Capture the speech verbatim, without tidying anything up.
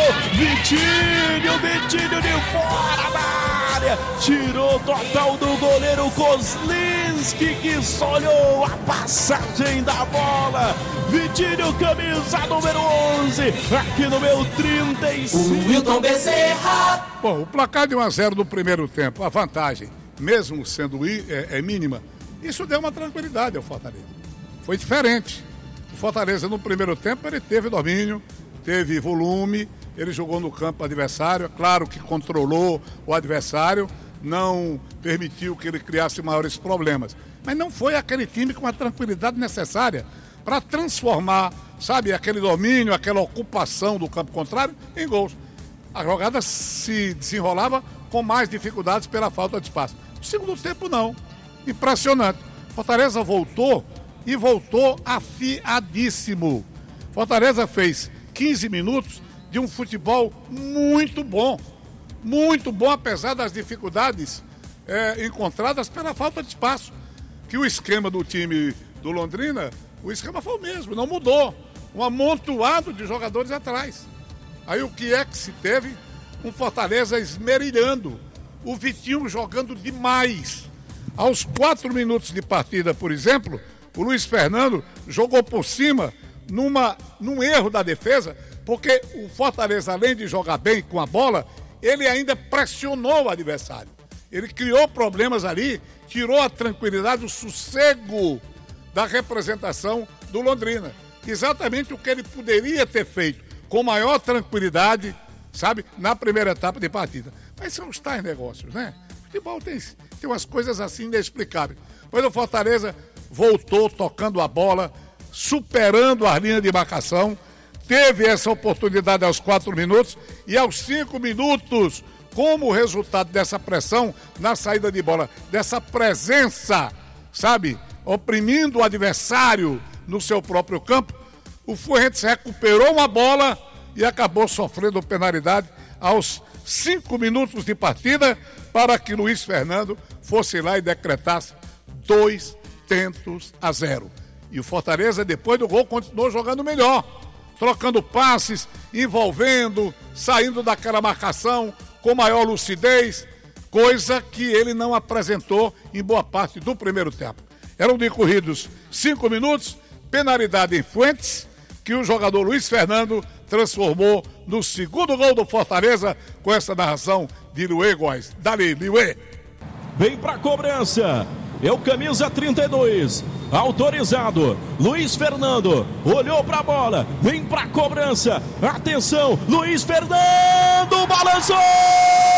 Vitinho, Vitinho de fora da área, tirou total do goleiro Kozlinski, que só olhou a passagem da bola. Vitinho, camisa número onze, aqui no meu trinta e cinco. Wilton Bezerra. Bom, o placar de um a zero no primeiro tempo, a vantagem, mesmo sendo é, é mínima, isso deu uma tranquilidade ao Fortaleza. Foi diferente. O Fortaleza no primeiro tempo ele teve domínio, teve volume, ele jogou no campo adversário, claro que controlou o adversário, não permitiu que ele criasse maiores problemas. Mas não foi aquele time com a tranquilidade necessária para transformar, sabe, aquele domínio, aquela ocupação do campo contrário em gols. A jogada se desenrolava com mais dificuldades pela falta de espaço. No segundo tempo, não. Impressionante. Fortaleza voltou e voltou afiadíssimo. Fortaleza fez quinze minutos de um futebol muito bom. Muito bom, apesar das dificuldades é, encontradas pela falta de espaço. Que o esquema do time do Londrina, o esquema foi o mesmo, não mudou. Um amontoado de jogadores atrás. Aí o que é que se teve? Um Fortaleza esmerilhando. O Vitinho jogando demais. Aos quatro minutos de partida, por exemplo, o Luiz Fernando jogou por cima numa, num erro da defesa, porque o Fortaleza, além de jogar bem com a bola, ele ainda pressionou o adversário. Ele criou problemas ali, tirou a tranquilidade, o sossego da representação do Londrina. Exatamente o que ele poderia ter feito com maior tranquilidade, sabe, na primeira etapa de partida. Mas são os tais negócios, né? Futebol tem, tem umas coisas assim inexplicáveis. Mas o Fortaleza voltou tocando a bola, superando a linha de marcação, teve essa oportunidade aos quatro minutos e aos cinco minutos, como resultado dessa pressão na saída de bola, dessa presença, sabe, oprimindo o adversário no seu próprio campo, o Fluminense recuperou uma bola e acabou sofrendo penalidade aos cinco minutos de partida para que Luiz Fernando fosse lá e decretasse dois tentos a zero. E o Fortaleza, depois do gol, continuou jogando melhor, trocando passes, envolvendo, saindo daquela marcação com maior lucidez, coisa que ele não apresentou em boa parte do primeiro tempo. Eram decorridos cinco minutos, penalidade em Fuentes, que o jogador Luiz Fernando transformou no segundo gol do Fortaleza, com essa narração de Luê Góes. Dali, Luê. Vem pra cobrança. É o camisa trinta e dois. Autorizado. Luiz Fernando. Olhou pra bola. Vem pra cobrança. Atenção. Luiz Fernando balançou!